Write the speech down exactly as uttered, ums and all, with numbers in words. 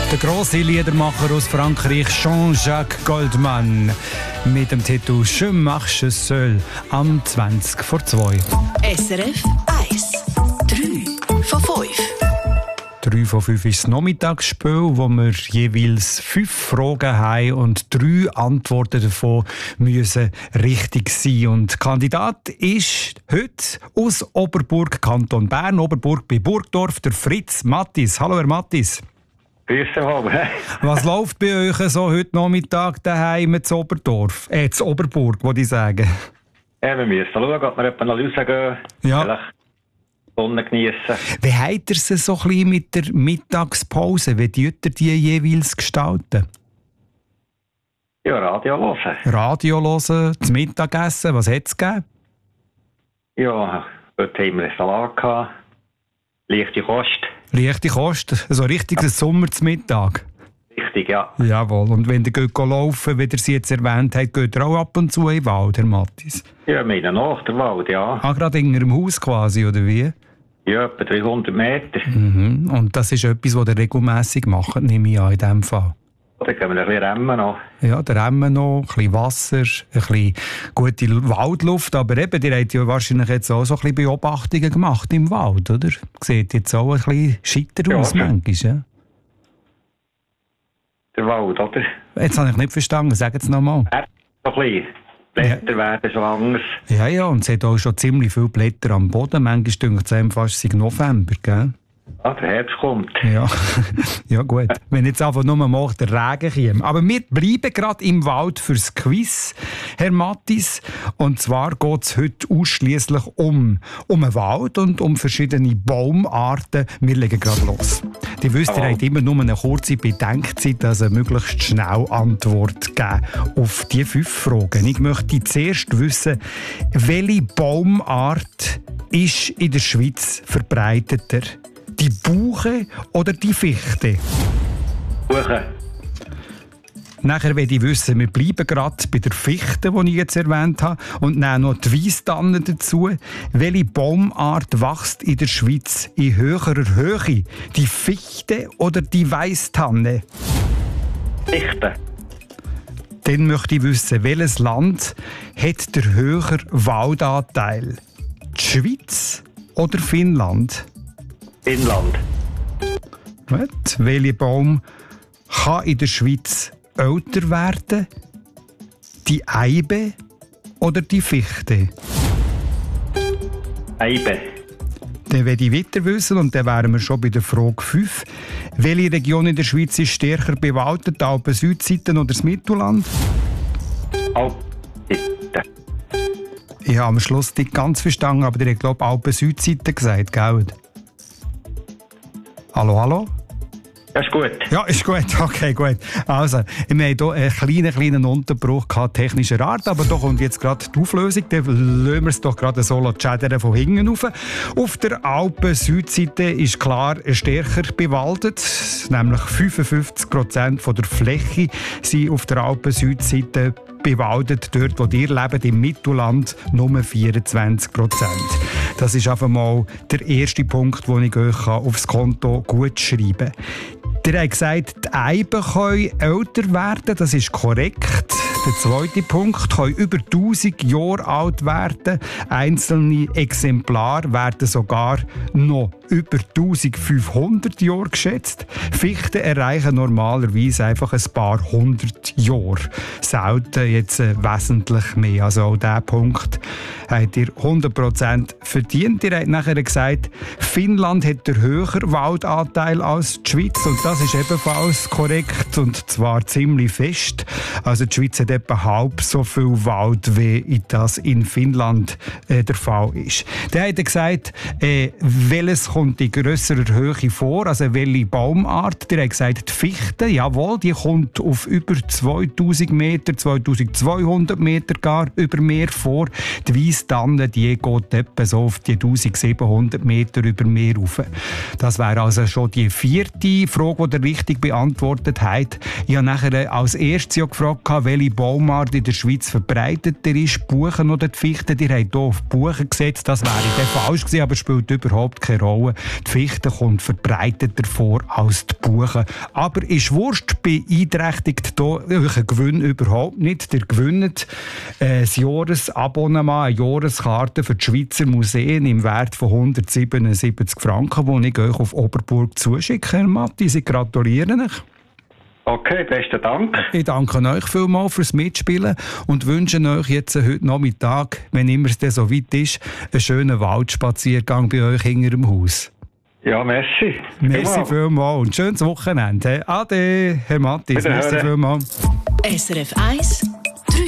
Der grosse Liedermacher aus Frankreich, Jean-Jacques Goldman, mit dem Titel «Je marche seul» am zwanzig vor zwei. S R F eins. drei von fünf. drei von fünf ist das Nachmittagsspiel, wo wir jeweils fünf Fragen haben und drei Antworten davon müssen richtig sein. Und der Kandidat ist heute aus Oberburg, Kanton Bern, Oberburg bei Burgdorf, der Fritz Mattis. Hallo, Herr Mattis. Grüße haben. Was läuft bei euch so heute Nachmittag daheim zu Oberdorf? Äh, zu Oberburg, würde ich sagen. Ja, wir müssen schauen, ob wir etwa noch rausgehen. Ja. Vielleicht die Sonne geniessen. Wie habt ihr es so ein bisschen mit der Mittagspause? Wie tut ihr die jeweils gestalten? Ja, Radio hören. Radio hören, das Mittagessen, was hat es gegeben? Ja, dort haben wir einen Salat gehabt. Leichte Kost. Leichte Kost, so richtig ein Sommer zum Mittag. Richtig, ja. Jawohl, und wenn ihr geht laufen, wie ihr sie jetzt erwähnt habt, geht ihr auch ab und zu in den Wald, Herr Mattis? Ja, meine nach der Wald, ja. Ah, gerade in Ihrem Haus quasi, oder wie? Ja, etwa dreihundert Meter. Mhm. Und das ist etwas, was ihr regelmässig macht, nehme ich an, in diesem Fall. Dann gehen wir ein bisschen Rennen noch. Ja, der Rennen noch, ein bisschen Wasser, ein bisschen gute Waldluft. Aber eben, ihr habt ja wahrscheinlich jetzt auch so ein bisschen Beobachtungen gemacht im Wald, oder? Sieht jetzt auch ein bisschen scheiter aus, Ja, manchmal, ja? Der Wald, oder? Jetzt habe ich nicht verstanden, sagen Sie es nochmal. Er so ein bisschen. Blätter Ja. werden schon anders. Ja, ja, und es hat auch schon ziemlich viele Blätter am Boden. Manchmal denkt es einem fast, es sei November, gell? Ah, der Herbst kommt. Ja, ja gut. Wenn jetzt einfach nur mal der Regen käme. Aber wir bleiben gerade im Wald fürs Quiz, Herr Mattis. Und zwar geht es heute ausschliesslich um, um einen Wald und um verschiedene Baumarten. Wir legen gerade los. Die wisst, ihr Oh. habt immer nur eine kurze Bedenkzeit, also eine möglichst schnell Antwort geben auf die fünf Fragen. Ich möchte zuerst wissen, welche Baumart ist in der Schweiz verbreiteter? Die Buche oder die Fichte? Buchen. Nachher will ich wissen, wir bleiben gerade bei der Fichte, die ich jetzt erwähnt habe, und nehmen noch die Weisstanne dazu. Welche Baumart wächst in der Schweiz in höherer Höhe? Die Fichte oder die Weisstanne? Dichten. Dann möchte ich wissen, welches Land hat der höhere Waldanteil? Die Schweiz oder Finnland? Inland. Gut. Welcher Baum kann in der Schweiz älter werden? Die Eibe oder die Fichte? Eibe. Dann will ich weiter wissen, und dann wären wir schon bei der Frage fünf. Welche Region in der Schweiz ist stärker bewaldet, Alpen, Südseiten oder das Mittelland? Alpen. Ich habe am Schluss nicht ganz verstanden, aber ihr habt, glaube ich, Alpen, Südseiten gesagt, gell? Hallo, hallo? Das ist gut. Ja, ist gut. Okay, gut. Also, wir haben hier einen kleinen, kleinen Unterbruch gehabt, technischer Art, aber da kommt jetzt gerade die Auflösung. Dann lassen wir es doch gerade so schädern von hinten rauf. Auf der Alpen-Südseite ist klar stärker bewaldet, nämlich fünfundfünfzig Prozent der Fläche sind auf der Alpen-Südseite bewaldet. Dort, wo ihr lebt, im Mittelland, nur vierundzwanzig Prozent. Das ist einfach mal der erste Punkt, den ich euch aufs Konto gut schreiben kann. Ihr habt gesagt, die Eiben können älter werden, das ist korrekt. Der zweite Punkt, können über tausend Jahre alt werden. Einzelne Exemplare werden sogar noch über eintausendfünfhundert Jahre geschätzt. Fichten erreichen normalerweise einfach ein paar hundert Jahre. Selten jetzt äh, wesentlich mehr. Also auch diesen Punkt habt ihr hundert Prozent verdient. Ihr habt nachher gesagt, Finnland hat den höheren Waldanteil als die Schweiz. Und das ist ebenfalls korrekt, und zwar ziemlich fest. Also die Schweiz hat etwa halb so viel Wald, wie das in Finnland äh, der Fall ist. Dann hat er gesagt, äh, welches kommt in grösserer Höhe vor, also welche Baumart. Der hat gesagt, die Fichte, jawohl, die kommt auf über zweitausend Meter, zweitausendzweihundert Meter gar über Meer vor. Die Weisstanne, die geht etwa so auf die eintausendsiebenhundert Meter über Meer rauf. Das wäre also schon die vierte Frage, die ihr richtig beantwortet habt. Ich habe nachher als erstes ja gefragt, welche Baumart in der Schweiz verbreiteter ist, Buchen oder die Fichte. Ihr habt hier auf die Buchen gesetzt, das wäre dann falsch gewesen, aber spielt überhaupt keine Rolle. Die Fichte kommt verbreiteter vor als die Buchen. Aber ist Wurst, beeinträchtigt hier euren Gewinn überhaupt nicht. Ihr gewinnt äh, ein Jahresabonnement, eine Jahreskarte für die Schweizer Museen im Wert von hundertsiebenundsiebzig Franken, die ich euch auf Oberburg zuschicke, Herr Matti. Ich gratuliere euch. Okay, besten Dank. Ich danke euch vielmals fürs Mitspielen und wünsche euch jetzt heute Nachmittag, wenn immer es dann so weit ist, einen schönen Waldspaziergang bei euch hinter dem Haus. Ja, merci. Merci vielmals und schönes Wochenende. Ade, Herr Mattis. Merci vielmals. S R F eins